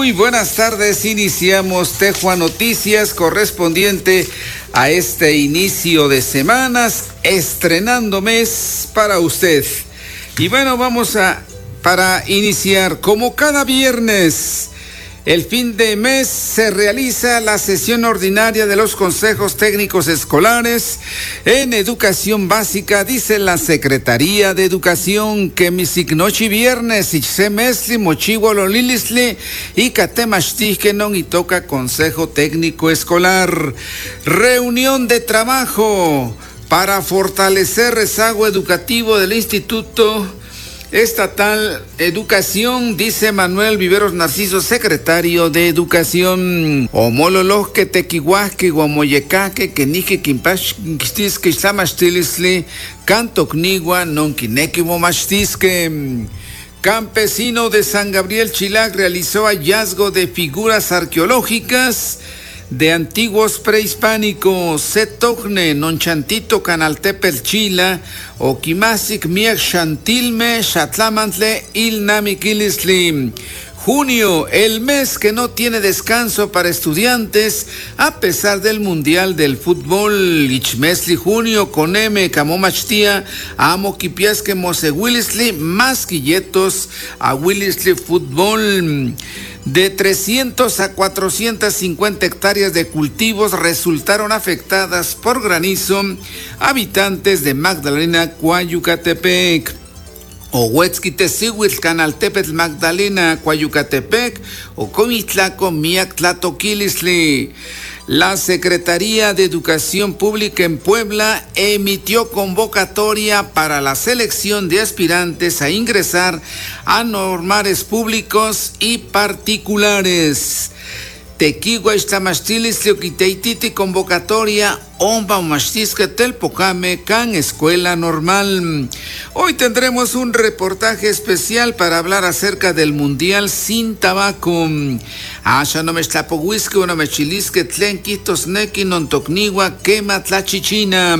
Muy buenas tardes, iniciamos Tejua Noticias correspondiente a este inicio de semanas, estrenando mes para usted. Y bueno, para iniciar, como cada viernes, el fin de mes se realiza la sesión ordinaria de los consejos técnicos escolares en educación básica. Dice la Secretaría de Educación que misignochi viernes y semesli mochihualo lilisli y catemashtigenon y toca consejo técnico escolar. Reunión de trabajo para fortalecer rezago educativo del Instituto Estatal Educación, dice Manuel Viveros Narciso, secretario de Educación. Omololoj que tequihuasque guamoyecaque que nije quimpachtis que xamachtilisli cantocnigua non quinequi momachtisque. Campesino de San Gabriel Chilac realizó hallazgo de figuras arqueológicas de antiguos prehispánicos. Setogne, Nonchantito, Canaltepel, Chila, Oquimasic, Miak, Chantilme, Xatlamantle, Ilnamiquilisli. Junio, el mes que no tiene descanso para estudiantes a pesar del Mundial del Fútbol. Ichmesli junio, Coneme, Camomachtia, Amo Kipiasque, Mose Willisli, más quilletos a Willisli Fútbol. De 300 a 450 hectáreas de cultivos resultaron afectadas por granizo. Habitantes de Magdalena, Coayucatepec. Ohuetzquitesihuitl, Canaltepetl, Magdalena, Coayucatepec, Ocomitlaco, Miac, Tlatoquilisli. La Secretaría de Educación Pública en Puebla emitió convocatoria para la selección de aspirantes a ingresar a normales públicos y particulares. Tequigua Ixtamachtilis Teoquiteititi convocatoria Omba Machtisque Telpocame Can Escuela Normal. Hoy tendremos un reportaje especial para hablar acerca del Mundial sin tabaco. Asha no me tlapohuisque, no me chilisque, tlenquitos neki non tocnigua, quema tlachichina.